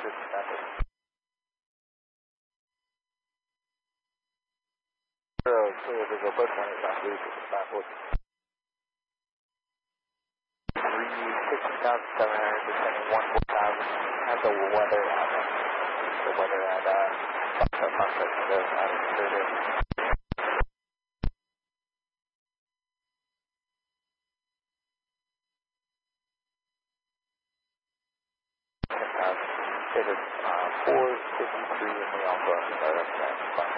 There's a first one is not losing, it's not looking. 360,700, descending 14,000, and the weather at it is 453 in the Alpha,